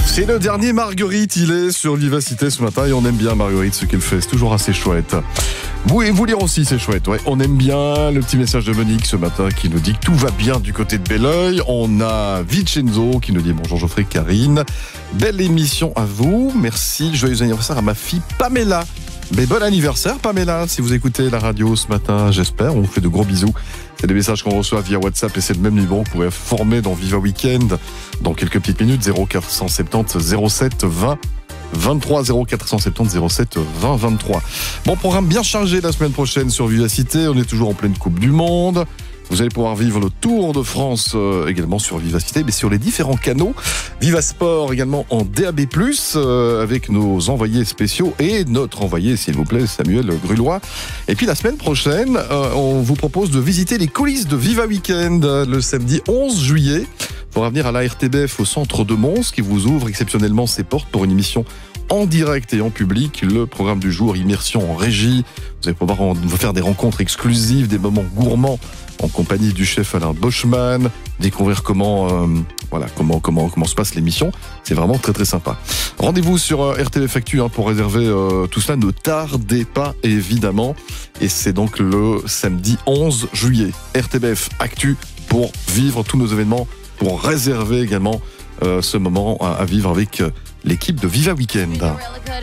C'est le dernier Marguerite, il est sur Vivacité ce matin et on aime bien Marguerite, ce qu'elle fait, c'est toujours assez chouette. Vous lire aussi, c'est chouette, ouais. On aime bien le petit message de Monique ce matin qui nous dit que tout va bien du côté de Belleuil. On a Vincenzo qui nous dit bonjour Geoffrey, Karine. Belle émission à vous, merci, joyeux anniversaire à ma fille Pamela. Mais bon anniversaire Pamela, si vous écoutez la radio ce matin, j'espère, on vous fait de gros bisous. C'est des messages qu'on reçoit via WhatsApp et c'est le même numéro que vous pouvez former dans Viva Weekend dans quelques petites minutes, 0470 07 20 23 0470 07 20 23. Bon, programme bien chargé la semaine prochaine sur Vivacité, on est toujours en pleine Coupe du Monde. Vous allez pouvoir vivre le Tour de France également sur Vivacité, mais sur les différents canaux. Viva Sport également en DAB+, avec nos envoyés spéciaux et notre envoyé, s'il vous plaît, Samuel Grulois. Et puis la semaine prochaine, on vous propose de visiter les coulisses de Viva Weekend le samedi 11 juillet. Il faudra venir à la RTBF au centre de Mons qui vous ouvre exceptionnellement ses portes pour une émission en direct et en public. Le programme du jour, immersion en régie. Vous allez pouvoir faire des rencontres exclusives, des moments gourmands en compagnie du chef Alain Boschman, découvrir comment se passe l'émission. C'est vraiment très très sympa. Rendez-vous sur RTBF Actu pour réserver tout cela. Ne tardez pas évidemment. Et c'est donc le samedi 11 juillet. RTBF Actu pour vivre tous nos événements, pour réserver également ce moment à vivre avec l'équipe de Viva Weekend.